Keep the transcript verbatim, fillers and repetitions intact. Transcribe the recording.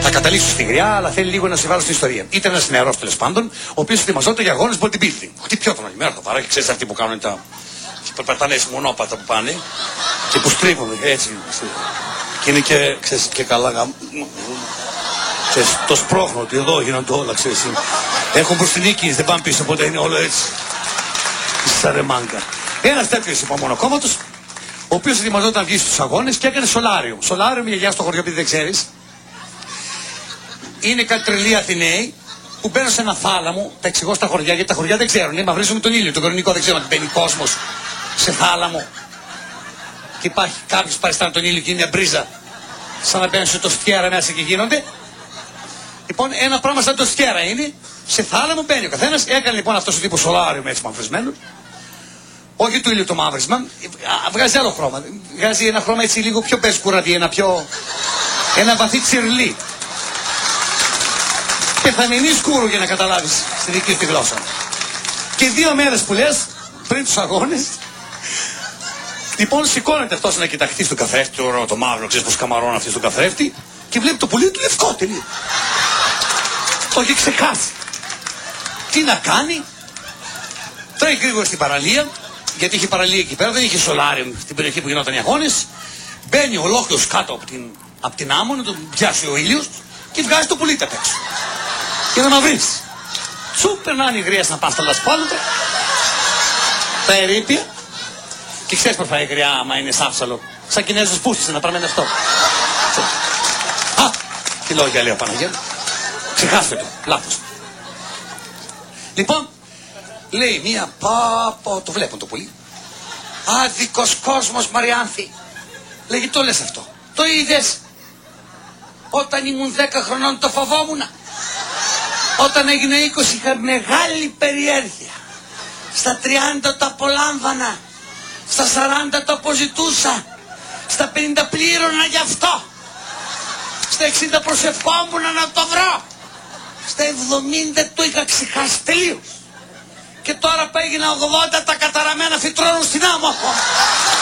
Θα καταλήξω στη γριά, αλλά θέλει λίγο να σε βάλω στην ιστορία. Ήταν ένας νεαρός τέλος πάντων, ο οποίος ετοιμαζόταν για αγώνες bodybuilding. Χτυπιόταν όλη μέρα το παρά και ξέρεις αυτοί που κάνουν τα. που περπατάνε έτσι μονόπατα που πάνε και που στρίβονται έτσι. Και είναι και, ξέρεις, και καλά γαμ. Ξέρεις, το σπρώχνω ότι εδώ γίνονται όλα, ξέρεις. Έχουν προς την νίκη, δεν πάνε πίσω, οπότε είναι όλο έτσι. Σαν ρε μάγκα. Ένας τέτοιος υπομονοκόμματος, ο οποίος ετοιμαζόταν να βγει στους αγώνες και έκανε σολάριο. Σολάριο, μια γεια στο χωριό, επειδή δεν ξέρεις. Είναι κάτι τρελοί Αθηναίοι που μπαίνουν σε ένα θάλαμο, τα εξηγώ στα χωριά, γιατί τα χωριά δεν ξέρουν, μαυρίζουν τον ήλιο, τον κανονικό δεν ξέρουν ότι μπαίνει κόσμος σε θάλαμο. Και υπάρχει κάποιος που παριστάνει τον ήλιο και είναι μια μπρίζα, σαν να μπαίνουν σε το στιέρα μέσα και γίνονται. Λοιπόν, ένα πράγμα σαν το στιέρα είναι, σε θάλαμο μπαίνει ο καθένας, έκανε λοιπόν αυτός ο τύπος σολάριο με έτσι μαυρισμένο. Όχι του ήλιου το μαύρισμα, βγάζει άλλο χρώμα. Βγάζει ένα χρώμα έτσι λίγο πιο πεσκουρατή, ένα πιο. ένα βαθύ τσιρλί. Και θα μείνει σκούρο για να καταλάβεις στη δική σου τη γλώσσα. Και δύο μέρες που λες, πριν τους αγώνες, λοιπόν σηκώνεται αυτός να κοιταχτεί στον καθρέφτη, το, το μαύρο, ξέρεις πως καμαρώνει αυτή στον καθρέφτη, και βλέπει το πουλί του λευκό τελείω. Το έχει ξεκάσει. Τι να κάνει, τρέχει γρήγορα στην παραλία, γιατί είχε παραλία εκεί πέρα, δεν είχε σολάριο στην περιοχή που γινόταν οι αγώνες. Μπαίνει ολόκληρος κάτω από την, από την άμμο, να τον πιάσει ο ήλιος και βγάζει το πουλί απ' έξω. Και να μαυρίσει. Τσου περνάνε οι γρίες να πάνε στα λασπάλωτα, τα ερείπια, και ξέρεις πως πάει η γριά άμα είναι σάψαλο. Σαν Κινέζος πούστησε να παραμένει αυτό. Α, τι λόγια λέει ο Παναγιώτης. Ξεχάστε το, λάθος. Λοιπόν, λέει μία πάπο, το βλέπουν το πολύ. Άδικος κόσμος, Μαριάνθη. Λέγει, το λες αυτό. Το είδες. Όταν ήμουν δέκα χρονών το φοβόμουνα. Όταν έγινε είκοσι είχα μεγάλη περιέργεια. Στα τριάντα το απολάμβανα. Στα σαράντα το αποζητούσα. Στα πενήντα πλήρωνα γι' αυτό. Στα εξήντα προσευχόμουν να το βρω. Στα εβδομήντα το είχα ξεχάσει τελείως. Και τώρα που έγινα ογδόντα τα καταραμένα φυτρώνουν στην άμμο.